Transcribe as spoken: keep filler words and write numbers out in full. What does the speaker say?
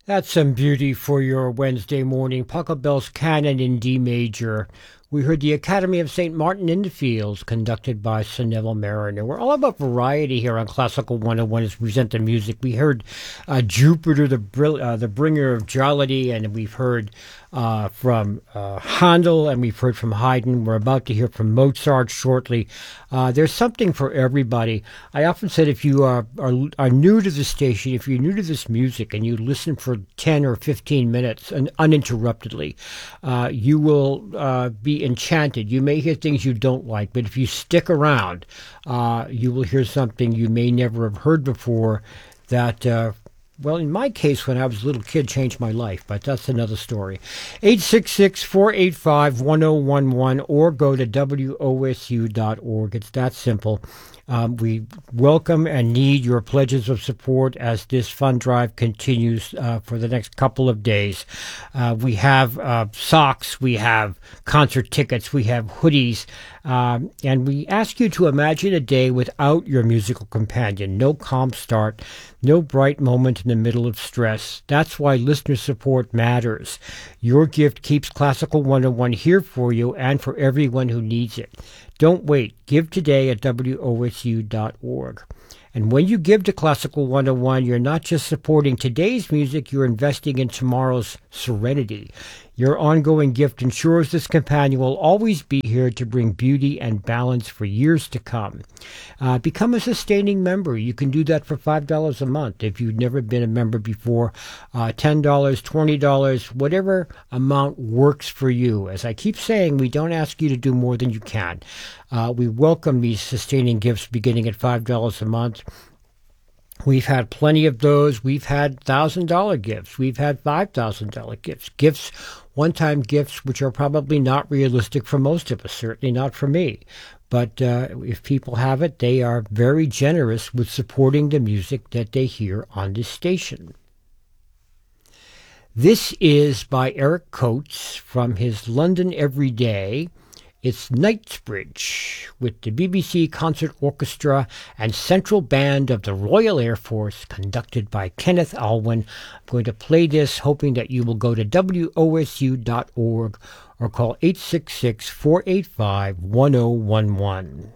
That's some beauty for your Wednesday morning. Pachelbel's Canon in D major. We heard the Academy of Saint Martin in the Fields, conducted by Sir Neville Mariner. We're all about variety here on Classical one oh one as we present the music. We heard uh, Jupiter, the brill- uh, the bringer of jollity, and we've heard uh, from uh, Handel, and we've heard from Haydn. We're about to hear from Mozart shortly. Uh, there's something for everybody. I often said if you are, are are new to the station, if you're new to this music, and you listen for ten or fifteen minutes and uninterruptedly, uh, you will uh, be enchanted. You may hear things you don't like, but if you stick around, uh, you will hear something you may never have heard before that, uh, well, in my case, when I was a little kid, changed my life, but that's another story. eight six six, four eight five, one oh one one or go to W O S U dot org. It's that simple. Um, we welcome and need your pledges of support as this fund drive continues uh, for the next couple of days. Uh, we have uh, socks, we have concert tickets, we have hoodies, um, and we ask you to imagine a day without your musical companion. No calm start, no bright moment in the middle of stress. That's why listener support matters. Your gift keeps Classical one oh one here for you and for everyone who needs it. Don't wait. Give today at W O S U dot org. And when you give to Classical one oh one, you're not just supporting today's music, you're investing in tomorrow's serenity. Your ongoing gift ensures this companion will always be here to bring beauty and balance for years to come. Uh, become a sustaining member. You can do that for five dollars a month if you've never been a member before. Uh, ten dollars, twenty dollars, whatever amount works for you. As I keep saying, we don't ask you to do more than you can. Uh, we welcome these sustaining gifts beginning at five dollars a month. We've had plenty of those. We've had one thousand dollars gifts. We've had five thousand dollars gifts. Gifts, one-time gifts, which are probably not realistic for most of us, certainly not for me. But uh, if people have it, they are very generous with supporting the music that they hear on this station. This is by Eric Coates from his London Every Day. It's Knightsbridge with the B B C Concert Orchestra and Central Band of the Royal Air Force, conducted by Kenneth Alwyn. I'm going to play this, hoping that you will go to W O S U dot org or call eight six six, four eight five, one oh one one.